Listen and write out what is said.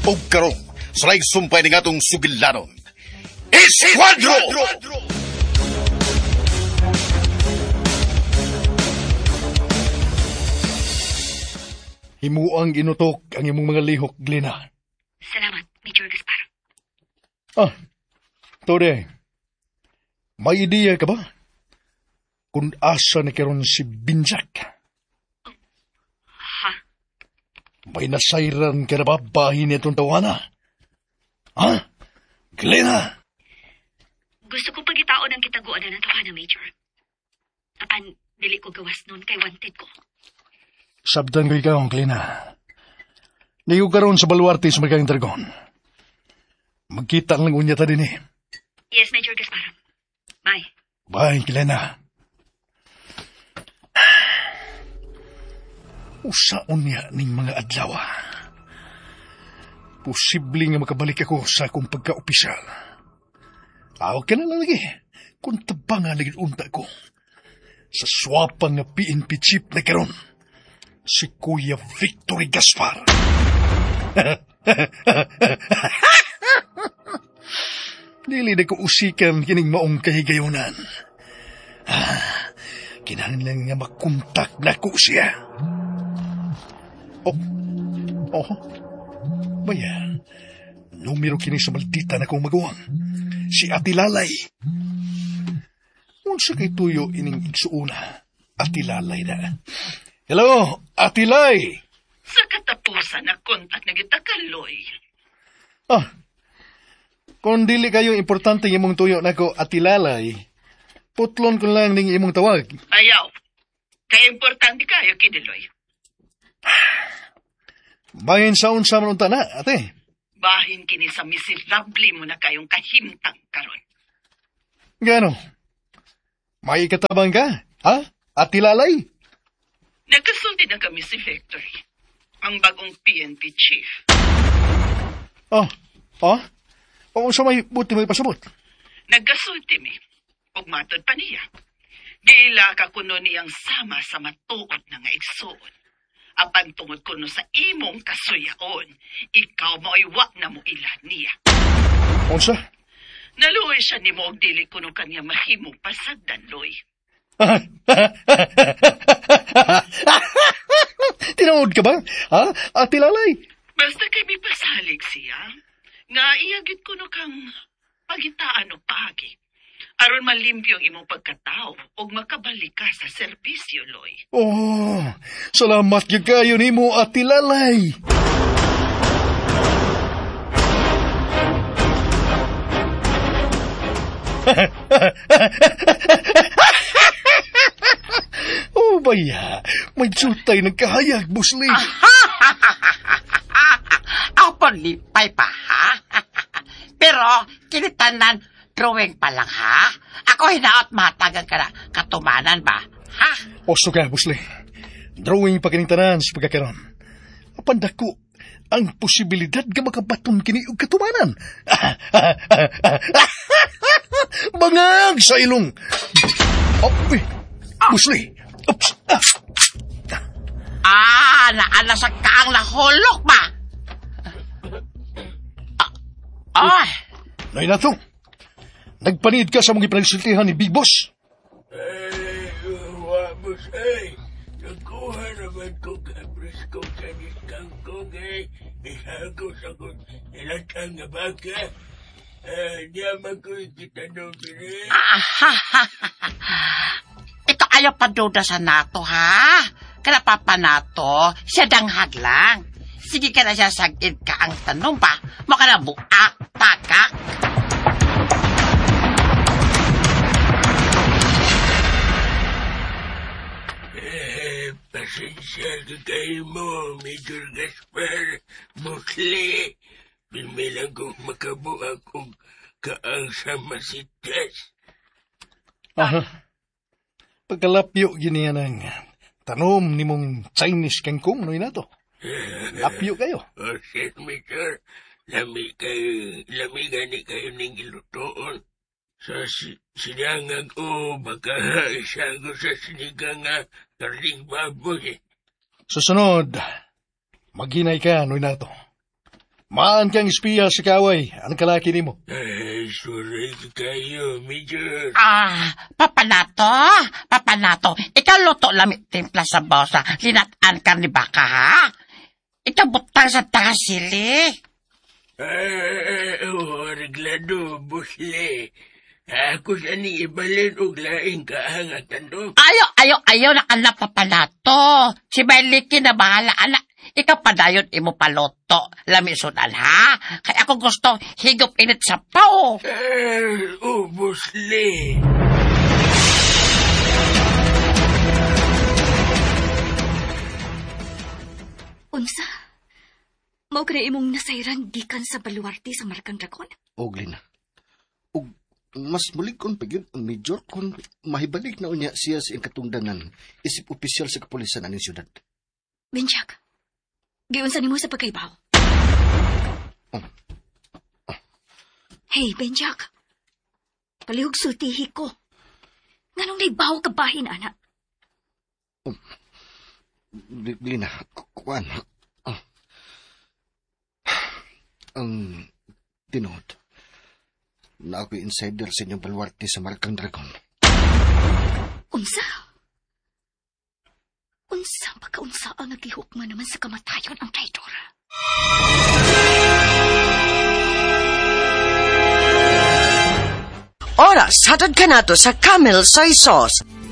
O karong, salay sumpay ng atong sugilanon. Esquadro! Himuang inutok ang imong mga lihok, Glena. Salamat, Major Gaspar. Tode, may ideya ka ba? Kung asa na karon si Binjak? Ha? May nasayran ka na ba bahin itong tawana? Ha? Glena? Gusto ko pagitaon ang kitaguan na tawana, Major. Apan, dili ko gawas nun kay wanted ko. Sabdan ko ikaw, Glena. Niyo karon sa baluarte sa Magaang Dragon. Magkita lang unya ta din eh. Yes, Major Gaspar. Bye. Bye, Glena. Usaon niya ning mga adlaw. Posible nga makabalik ako sa akong pagka-opisyal. Aw ka na lang lagi. Kung tabang nga lagi unta ko. Sa swapang nga PNP chief na karon. Si Kuya Victory Gaspar. Dili na ko usikan kining maong kahigayunan. Kinahanglan nga makontak na ko siya. Oh, bayan. Numero kini sa maldita na kong magawang. Si Ati Lalay. Unsa kay tuyo ining igsuuna, Ati Lalay na. Hello, Ati Lay. Sa katapusan na kontak na kita kaloy. Kung dili kayo importante yung imong tuyo na ko, Ati Lalay, putlon ko lang ning imong tawag. Ayaw. Kaya importante kayo, Kidiloy. Bahin sa unsa man unta na, ate. Bahin kini sa miserable mo na kayong kahimtang karon. Gano? May katabang ka, ha? Ati Lalay? Nagkasulti na kami si Victory, ang bagong PNP chief. O sa may buti may pasabot? Nagkasulti mi, ug matod pa niya. Giila ka kuno niyang sama sa matuod na nga igsuon. Apan tungod kuno sa imong kasuyaon, ikaw mo'y wa na mo ilan niya. Unsa? Naluoy siya ni mo og dili kuno kanya mahimong pasagdan, Loy. Tinood ka ba? Ha? Ati Lalay? Basta kay may pasalig siya, nga iyagit kuno kang pagitaan o pagi. Aron malimpyo ang imong pagkatao ug makabalik ka sa serbisyo, Loy. Oh, salamat gyud kayo nimo, Ati Lalay. Oh, baya. May jutay nagkahayag, Busli. Ako lipay pa, ha? Pero, kinitanan, drawing pa lang, ha? Ako hinaot matagang ka na katumanan ba, ha? Oso ka, Busli. Drawing pa kinintanan sa pagkakaroon. Apandako, ang posibilidad ka makabaton kini og katumanan. Bangag sa ilong. Busli. Oops. Naala sa kaang lahulok ba? Nay na to. Nagpanid ka sa mga pinagsultihan ni Big Boss. Boss, nakuha naman ko kabris ko sa discount ko, isako sa kong ilatang na baka. Diyaman ko ikita doon pinit. Ito ayaw paduda sa nato, ha? Kanapapa nato, siya danghag lang. Sige ka na siya sagid ka ang tanong ba? Maka na buak, takak. Pasensya ka kayo mo, Major Gaspar, Busli. Bilmilang kong makabuak kong kaang sa masitas. Pagkalapyo gini ang tanom ni mong Chinese kangkong, noy na to. Lapyo kayo. Shit, Major. Lami gani kayo ning ilutoon. Sa sinangag o baka isang sa sinigang karling baboy. Susunod, maghinay ka, noy na to. Maan kang espiya sa kaway. Ang kalaki ni mo. Sorry kayo, Major. Papanato, ikaw luto lamit timpla sa bosa, linatan ka ni baka, ha? Ikaw butang sa tangasili. Reglado, busle. Ako sa ni ibalin og laing kahangatan do. Ayaw na anak papanato. Si Bailiki na bahala, anak. Ikaw padayon imo paloto, lamisunan, ha? Kaya ako gusto higop init sa pao. Busle. Unsa? Mao ka na imong nasayran gikan sa baluarte sa Markang Dragon? Oglin. Og mas mulikon pa yun ang Major kung mahibalik na unya siya sa katungdanan isip opisyal sa kapulisan aning syudad. Benjak, giunsa nimo sa pagkaibaw? Hey, Benjak. Palihog sultihi ko. Nganong naibaw ka bahin, anak? Lina, kuan. Ang tinod na ako'y insider sa inyong baluarte sa Markang Dragon. Unsa? Unsa pagkaunsa ang nagihukman naman sa kamatayon ang traitor? Oras, hatod ka na to sa Camel Soy Sauce.